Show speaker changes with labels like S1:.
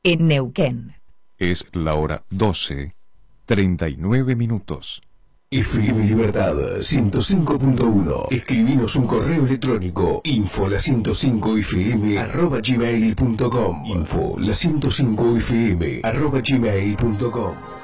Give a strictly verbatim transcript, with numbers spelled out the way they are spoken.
S1: en Neuquén.
S2: Es la hora doce, treinta y nueve minutos.
S3: F M Libertad ciento cinco punto uno. Escribinos un correo electrónico info la ciento cinco f m arroba gmail punto com. Info la ciento cinco f m arroba gmail punto com.